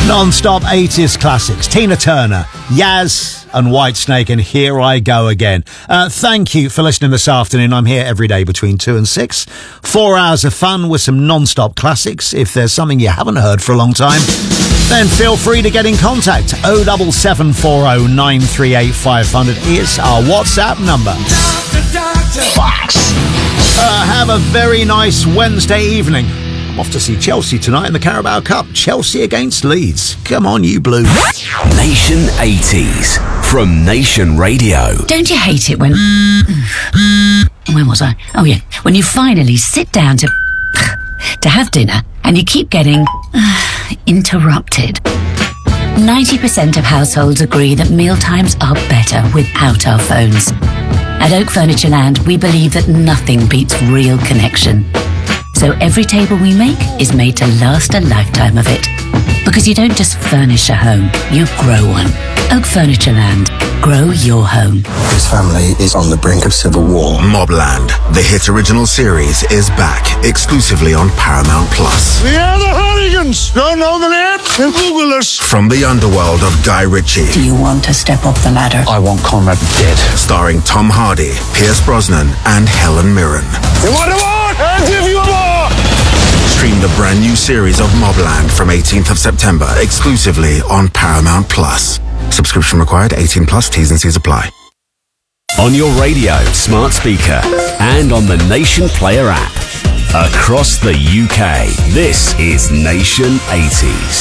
Non-stop 80s classics. Tina Turner, Yaz and Whitesnake, and Here I Go Again. Thank you for listening this afternoon. I'm here every day between 2 and 6. 4 hours of fun with some non-stop classics. If there's something you haven't heard for a long time, then feel free to get in contact. 07740 938 500 is our WhatsApp number. Fox. Have a very nice Wednesday evening. I'm off to see Chelsea tonight in the Carabao Cup. Chelsea against Leeds. Come on, you Blues. Nation 80s from Nation Radio. Don't you hate it when... Where was I? Oh, yeah. When you finally sit down to have dinner and you keep getting interrupted. 90% of households agree that mealtimes are better without our phones. At Oak Furniture Land, we believe that nothing beats real connection. So every table we make is made to last a lifetime of it. Because you don't just furnish a home, you grow one. Oak Furniture Land. Grow your home. His family is on the brink of civil war. Mobland, the hit original series, is back exclusively on Paramount Plus. We are the hooligans. Don't know the name? Then Google us. From the underworld of Guy Ritchie. Do you want to step up the ladder? I want Conrad dead. Starring Tom Hardy, Pierce Brosnan, and Helen Mirren. You want a war? I'll give you a war. Stream the brand new series of Mobland from 18th of September exclusively on Paramount Plus. Subscription required, 18 plus, T's and C's apply. On your radio, smart speaker, and on the Nation Player app. Across the UK, this is Nation 80s.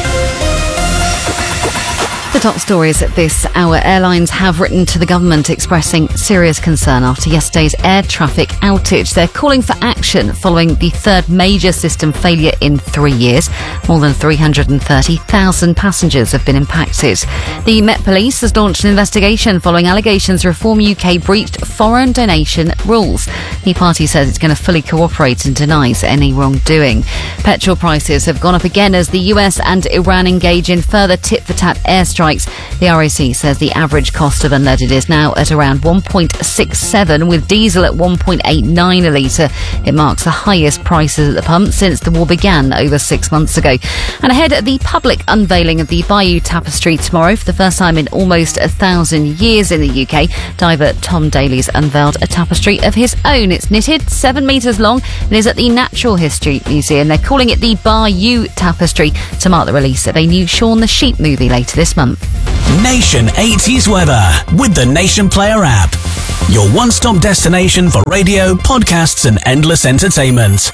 The top stories at this hour. Airlines have written to the government expressing serious concern after yesterday's air traffic outage. They're calling for action following the third major system failure in 3 years. More than 330,000 passengers have been impacted. The Met Police has launched an investigation following allegations Reform UK breached foreign donation rules. The party says it's going to fully cooperate and denies any wrongdoing. Petrol prices have gone up again as the US and Iran engage in further tit-for-tat airstrikes. The RAC says the average cost of unleaded is now at around 1.67, with diesel at 1.89 a litre. It marks the highest prices at the pump since the war began over 6 months ago. And ahead of the public unveiling of the Bayeux Tapestry tomorrow, for the first time in almost 1,000 years in the UK, diver Tom Daly's unveiled a tapestry of his own. It's knitted 7 metres long and is at the Natural History Museum. They're calling it the Bayeux Tapestry to mark the release of a new Shaun the Sheep movie later this month. Nation 80s weather with the Nation Player app. Your one-stop destination for radio, podcasts and endless entertainment.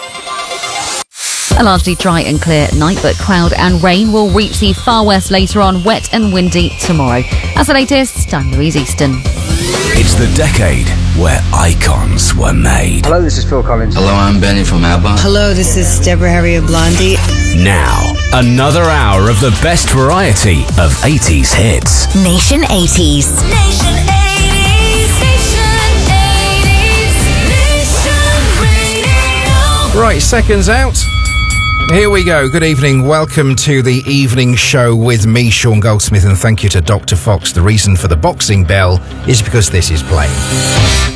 A largely dry and clear night, but cloud and rain will reach the far west later on, wet and windy tomorrow. As the latest, I'm Louise Easton. It's the decade where icons were made. Hello, this is Phil Collins. Hello, I'm Benny from ABBA. Hello, this is Deborah Harry of Blondie. Now, another hour of the best variety of 80s hits. Nation 80s. Nation 80s. Nation 80s. Nation Radio. Right, seconds out. Here we go. Good evening. Welcome to the evening show with me, Sean Goldsmith, and thank you to Dr. Fox. The reason for the boxing bell is because this is playing.